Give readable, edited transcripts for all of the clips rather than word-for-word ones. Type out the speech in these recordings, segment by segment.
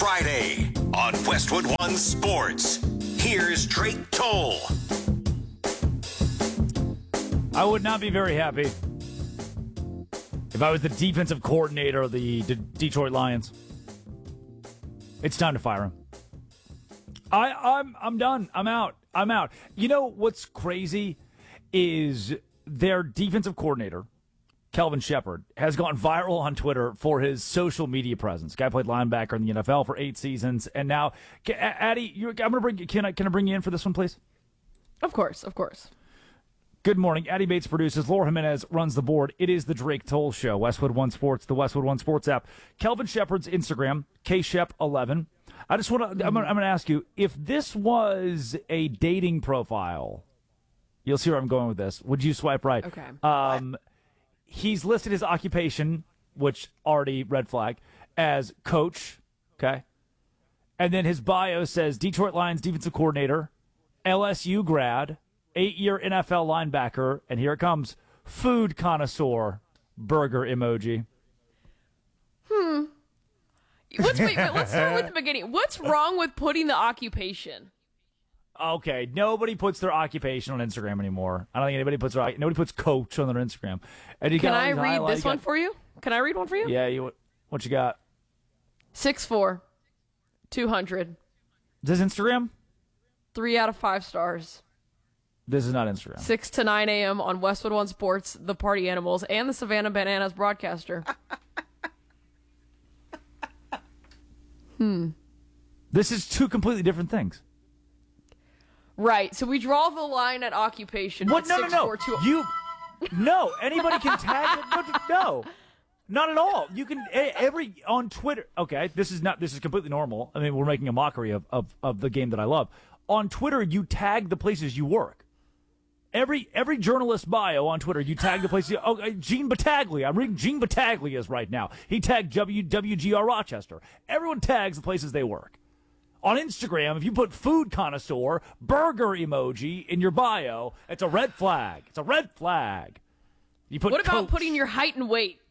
Friday on Westwood One Sports. Here's Drake Toll. I would not be very happy if I was the defensive coordinator of the Detroit Lions. It's time to fire him. I'm done. I'm out. You know what's crazy is their defensive coordinator, Kelvin Shepherd, has gone viral on Twitter for his social media presence. Guy played linebacker in the NFL for 8 seasons, and now, Addie, can I bring you in for this one, please? Of course. Good morning. Addie Bates produces. Laura Jimenez runs the board. It is the Drake Toll Show. Westwood One Sports, the Westwood One Sports app. Kelvin Shepherd's Instagram, KShep11. I'm going to ask you, if this was a dating profile, you'll see where I'm going with this. Would you swipe right? Okay. He's listed his occupation, which already red flag, as coach. Okay. And then his bio says Detroit Lions defensive coordinator, LSU grad, 8-year NFL linebacker, and here it comes, food connoisseur, burger emoji. Let's start with the beginning. What's wrong with putting the occupation? Okay, nobody puts their occupation on Instagram anymore. I don't think nobody puts coach on their Instagram. And Can I read this one for you? Can I read one for you? Yeah, what you got? 6'4", 200. Is this Instagram? 3 out of 5 stars. This is not Instagram. 6 to 9 a.m. on Westwood One Sports, the Party Animals, and the Savannah Bananas broadcaster. This is two completely different things. Right, so we draw the line at occupation. What? No. 6'4", No, anybody can tag it. No, not at all. You can on Twitter. Okay, this is completely normal. I mean, we're making a mockery of the game that I love. On Twitter, you tag the places you work. Every journalist bio on Twitter, you tag the places. Gene Battaglia. I'm reading Gene Battaglia's right now. He tagged WGR Rochester. Everyone tags the places they work. On Instagram, if you put food connoisseur, burger emoji in your bio, it's a red flag. It's a red flag. You put what about coach. putting your height and weight?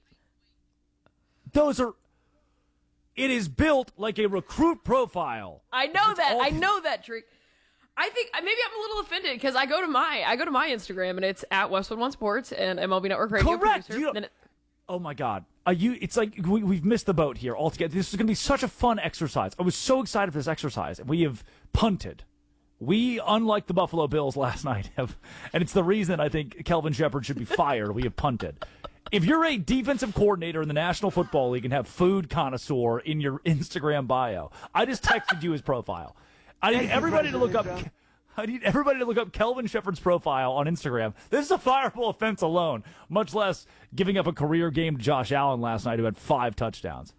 It is built like a recruit profile. I know that, Drake. I think maybe I'm a little offended because I go to my Instagram and it's at Westwood One Sports and MLB Network Radio Correct. producer. Oh my God. It's like we've missed the boat here altogether. This is going to be such a fun exercise. I was so excited for this exercise. We have punted. We, unlike the Buffalo Bills last night, and it's the reason I think Kelvin Shepherd should be fired. We have punted. If you're a defensive coordinator in the National Football League and have food connoisseur in your Instagram bio, I just texted you his profile. I need everybody to look up Kelvin Shepherd's profile on Instagram. This is a fireable offense alone, much less giving up a career game to Josh Allen last night who had 5 touchdowns.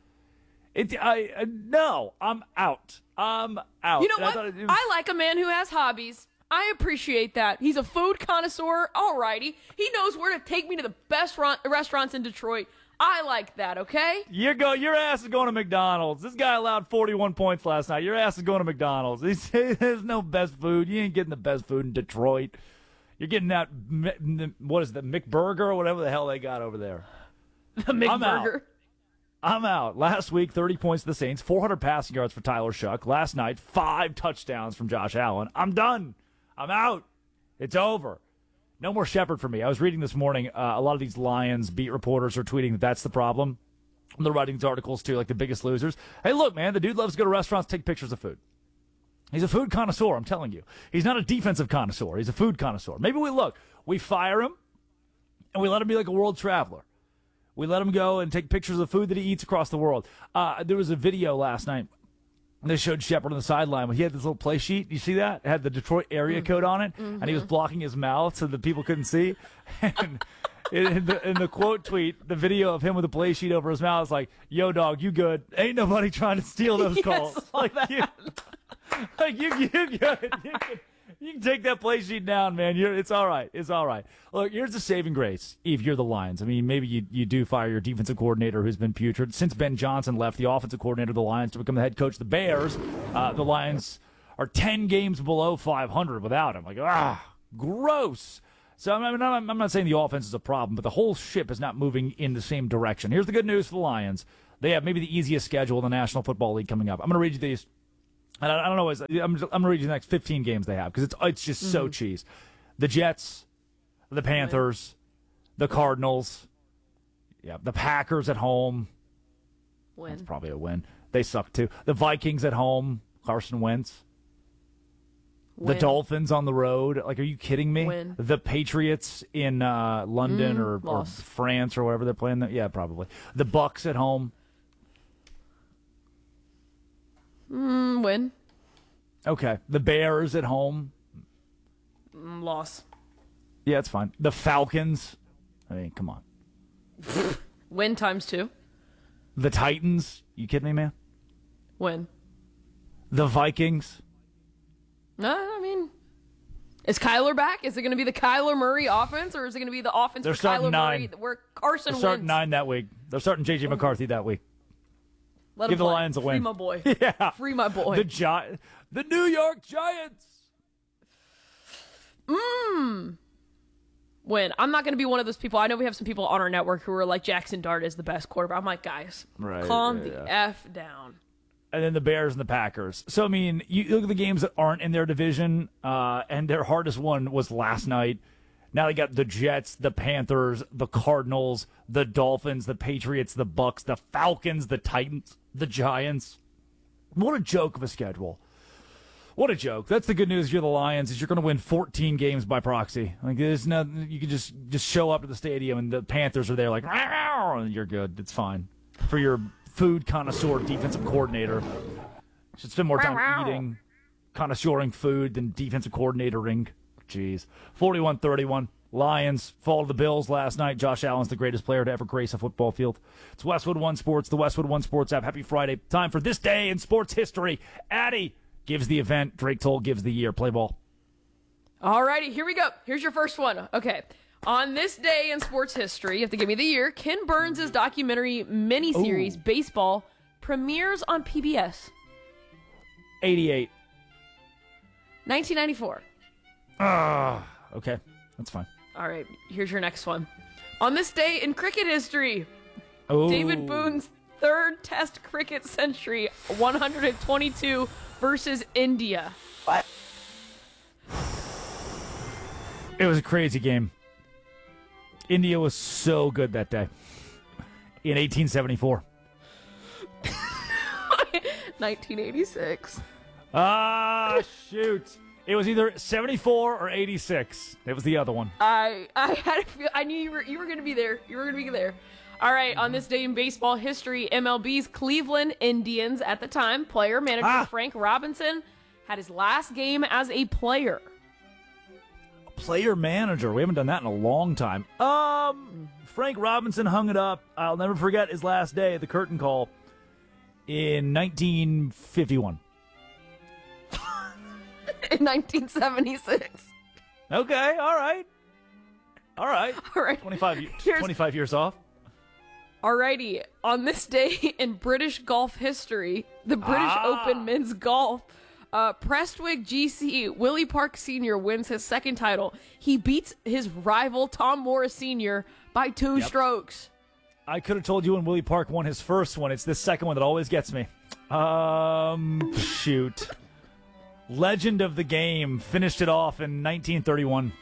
No, I'm out. I'm out. You know what? I like a man who has hobbies. I appreciate that. He's a food connoisseur. Alrighty. He knows where to take me to the best restaurants in Detroit. I like that, okay? Your ass is going to McDonald's. This guy allowed 41 points last night. Your ass is going to McDonald's. There's no best food. You ain't getting the best food in Detroit. You're getting that, what is it, the McBurger or whatever the hell they got over there. The McBurger. I'm out. Last week, 30 points to the Saints, 400 passing yards for Tyler Shuck. Last night, 5 touchdowns from Josh Allen. I'm done. I'm out. It's over. No more Shepherd for me. I was reading this morning, a lot of these Lions beat reporters are tweeting that that's the problem. They're writing these articles, too, like the biggest losers. Hey, look, man, the dude loves to go to restaurants, take pictures of food. He's a food connoisseur, I'm telling you. He's not a defensive connoisseur. He's a food connoisseur. Maybe we fire him, and we let him be like a world traveler. We let him go and take pictures of food that he eats across the world. There was a video last night. They showed Shepherd on the sideline. He had this little play sheet. You see that? It had the Detroit area code on it, and he was blocking his mouth so that people couldn't see. And in the quote tweet, the video of him with a play sheet over his mouth is like, "Yo, dog, you good? Ain't nobody trying to steal those calls." Like you good. You can take that play sheet down, man. It's all right. It's all right. Look, here's the saving grace if you're the Lions. I mean, maybe you do fire your defensive coordinator who's been putrid. Since Ben Johnson left, the offensive coordinator of the Lions to become the head coach of the Bears, the Lions are 10 games below 500 without him. Like, gross. So I'm not saying the offense is a problem, but the whole ship is not moving in the same direction. Here's the good news for the Lions. They have maybe the easiest schedule in the National Football League coming up. I'm going to read you these. And I don't know. I'm going to read you the next 15 games they have because it's just so cheese. The Jets, the Panthers, the Cardinals, the Packers at home. Win. That's probably a win. They suck too. The Vikings at home. Carson Wentz. Win. The Dolphins on the road. Like, are you kidding me? Win. The Patriots in London or France or wherever they're playing. Yeah, probably. The Bucks at home. Win. Okay. The Bears at home. Loss. Yeah, it's fine. The Falcons. I mean, come on. Win times 2. The Titans. You kidding me, man? Win. The Vikings. No, I mean, is Kyler back? Is it going to be the Kyler Murray offense, or is it going to be the offense They're for starting Kyler 9. Murray where Carson They're starting wins? 9 that week. They're starting J.J. McCarthy that week. Let Give him the play. Lions a win. Free my boy. Yeah. Free my boy. The New York Giants. Win. I'm not going to be one of those people. I know we have some people on our network who are like Jackson Dart is the best quarterback. I'm like, guys, calm the F down. And then the Bears and the Packers. So, I mean, you look at the games that aren't in their division, and their hardest one was last night. Now they got the Jets, the Panthers, the Cardinals, the Dolphins, the Patriots, the Bucks, the Falcons, the Titans, the Giants. What a joke of a schedule. What a joke. That's the good news. You're the Lions, is you're going to win 14 games by proxy. Like, there's no, you can just show up to the stadium and the Panthers are there like, and you're good. It's fine. For your food connoisseur defensive coordinator. Should spend more time eating, connoisseuring food than defensive coordinatoring. Jeez. 41-31. Lions fall to the Bills last night. Josh Allen's the greatest player to ever grace a football field. It's Westwood One Sports, the Westwood One Sports app. Happy Friday. Time for This Day in Sports History. Addy gives the event. Drake Toll gives the year. Play ball. All righty, here we go. Here's your first one. Okay. On this day in sports history, you have to give me the year, Ken Burns' documentary miniseries, Baseball, premieres on PBS. 88. 1994. Okay. That's fine. All right, here's your next one. On this day in cricket history, Oh. David Boone's third Test cricket century, 122 versus India. What? It was a crazy game. India was so good that day. In 1874. 1986. Shoot. It was either 74 or 86. It was the other one. I had a feel. I knew you were going to be there. You were going to be there. All right. On this day in baseball history, MLB's Cleveland Indians at the time manager Frank Robinson had his last game as a player. Player manager. We haven't done that in a long time. Frank Robinson hung it up. I'll never forget his last day at the curtain call in 1951. In 1976. Okay, all right. 25 years off. Alrighty. On this day in British golf history, the British Open men's golf, Prestwick GC Willie Park Sr. wins his second title. He beats his rival Tom Morris Sr. by 2 strokes. I could have told you when Willie Park won his first one. It's this second one that always gets me. Shoot. Legend of the game finished it off in 1931.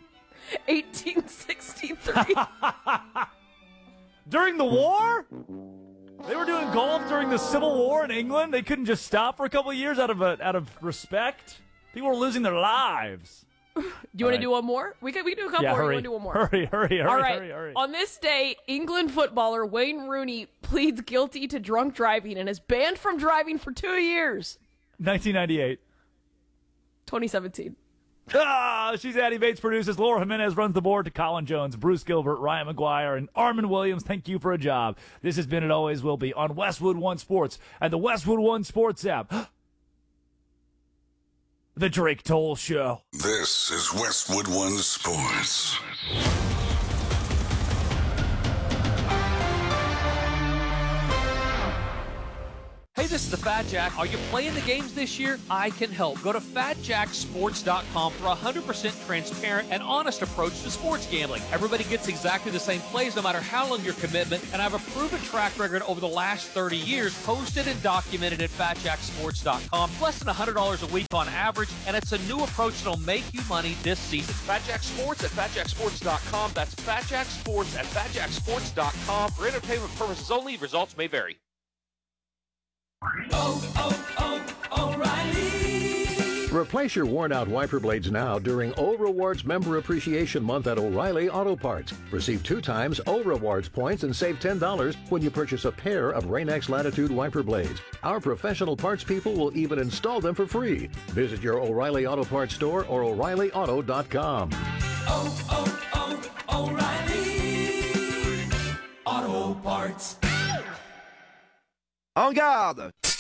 1863. During the war? They were doing golf during the Civil War in England. They couldn't just stop for a couple of years out of respect. People were losing their lives. Do you want to do one more? We can do a couple more. Hurry. You want to do one more? Hurry. All right. Hurry. On this day, England footballer Wayne Rooney pleads guilty to drunk driving and is banned from driving for 2 years. 1998. 2017. She's Addie Bates, produces. Laura Jimenez runs the board to Colin Jones, Bruce Gilbert, Ryan McGuire, and Armin Williams. Thank you for a job. This has been and always will be on Westwood One Sports and the Westwood One Sports app. The Drake Toll Show. This is Westwood One Sports. Hey this is the Fat Jack. Are you playing the games this year? I can help. Go to FatJackSports.com for a 100% transparent and honest approach to sports gambling. Everybody gets exactly the same plays no matter how long your commitment, and I have a proven track record over the last 30 years, posted and documented at FatJackSports.com. Less than $100 a week on average, and it's a new approach that'll make you money this season. Fat Jack Sports at FatJackSports.com. That's Fat Jack Sports at FatJackSports.com. For entertainment purposes only, results may vary. O'Reilly. Replace your worn-out wiper blades now during O Rewards Member Appreciation Month at O'Reilly Auto Parts. Receive 2 times O Rewards points and save $10 when you purchase a pair of Rain-X Latitude wiper blades. Our professional parts people will even install them for free. Visit your O'Reilly Auto Parts store or O'ReillyAuto.com. O'Reilly Auto Parts. En garde!